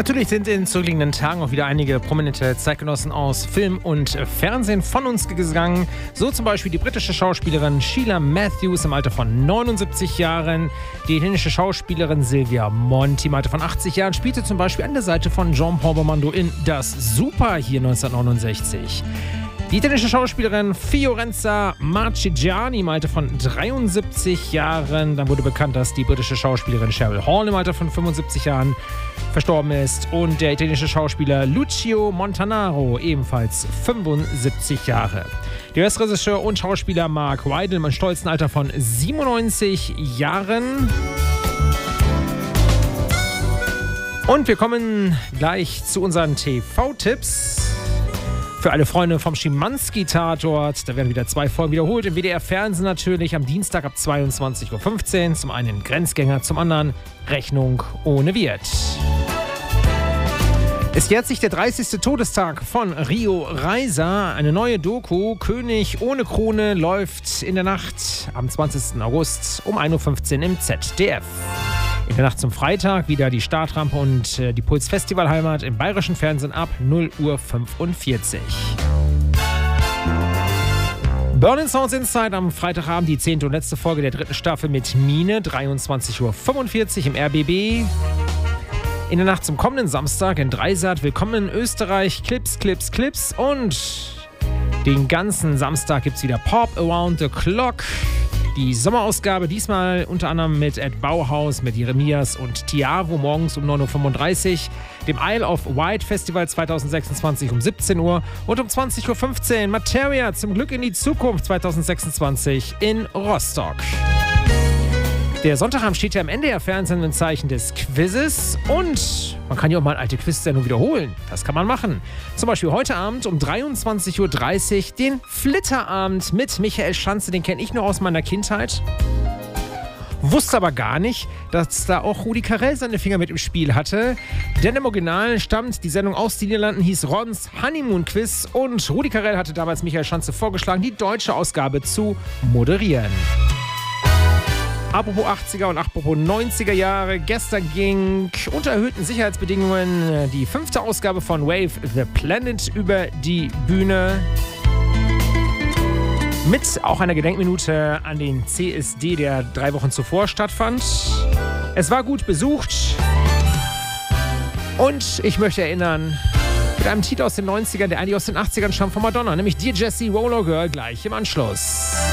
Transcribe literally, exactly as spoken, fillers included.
Natürlich sind in zurückliegenden Tagen auch wieder einige prominente Zeitgenossen aus Film und Fernsehen von uns gegangen. So zum Beispiel die britische Schauspielerin Sheila Matthews im Alter von neunundsiebzig Jahren. Die italienische Schauspielerin Silvia Monti im Alter von achtzig Jahren spielte zum Beispiel an der Seite von Jean-Paul Belmondo in Das Super hier neunzehnhundertneunundsechzig. Die italienische Schauspielerin Fiorenza Marchigiani im Alter von dreiundsiebzig Jahren. Dann wurde bekannt, dass die britische Schauspielerin Cheryl Hall im Alter von fünfundsiebzig Jahren verstorben ist. Und der italienische Schauspieler Lucio Montanaro, ebenfalls fünfundsiebzig Jahre. Der U S-Regisseur und Schauspieler Mark Rydell im stolzen Alter von siebenundneunzig Jahren. Und wir kommen gleich zu unseren T V-Tipps. Für alle Freunde vom Schimanski-Tatort, da werden wieder zwei Folgen wiederholt. Im W D R-Fernsehen natürlich am Dienstag ab zweiundzwanzig Uhr fünfzehn. Zum einen Grenzgänger, zum anderen Rechnung ohne Wirt. Es jährt sich der dreißigste Todestag von Rio Reiser. Eine neue Doku, König ohne Krone, läuft in der Nacht am zwanzigsten August um ein Uhr fünfzehn im Z D F. In der Nacht zum Freitag wieder die Startrampe und äh, die Puls Festival Heimat im bayerischen Fernsehen ab null Uhr fünfundvierzig. Burning Sounds Inside am Freitagabend die zehnte und letzte Folge der dritten Staffel mit Mine, dreiundzwanzig Uhr fünfundvierzig im R B B. In der Nacht zum kommenden Samstag in Dreisat Willkommen in Österreich, Clips, Clips, Clips und den ganzen Samstag gibt es wieder Pop Around the Clock. Die Sommerausgabe diesmal unter anderem mit Ed Bauhaus, mit Jeremias und Tiavo morgens um neun Uhr fünfunddreißig, dem Isle of Wight Festival zweitausendsechsundzwanzig um siebzehn Uhr und um zwanzig Uhr fünfzehn Materia zum Glück in die Zukunft zweitausendsechsundzwanzig in Rostock. Der Sonntagabend steht ja im N D R-Fernsehen im Zeichen des Quizzes und man kann ja auch mal alte Quiz-Sendungen wiederholen. Das kann man machen. Zum Beispiel heute Abend um dreiundzwanzig Uhr dreißig den Flitterabend mit Michael Schanze. Den kenne ich noch aus meiner Kindheit. Wusste aber gar nicht, dass da auch Rudi Carrell seine Finger mit im Spiel hatte. Denn im Original stammt die Sendung aus den Niederlanden, hieß Rons Honeymoon Quiz und Rudi Carrell hatte damals Michael Schanze vorgeschlagen, die deutsche Ausgabe zu moderieren. Apropos achtziger und apropos neunziger Jahre, gestern ging unter erhöhten Sicherheitsbedingungen die fünfte Ausgabe von Wave the Planet über die Bühne. Mit auch einer Gedenkminute an den C S D, der drei Wochen zuvor stattfand. Es war gut besucht und ich möchte erinnern, mit einem Titel aus den neunzigern, der eigentlich aus den achtzigern stammt von Madonna, nämlich Dear Jessie, Roller Girl, gleich im Anschluss.